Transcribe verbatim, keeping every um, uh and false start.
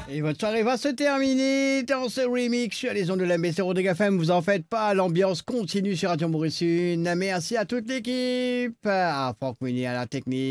Et votre soirée va se terminer dans ce remix sur les ondes de la M B C Rodrigue F M. Vous en faites pas, l'ambiance continue sur Radio Maurice. Merci à toute l'équipe. À Franck Meunier à la technique.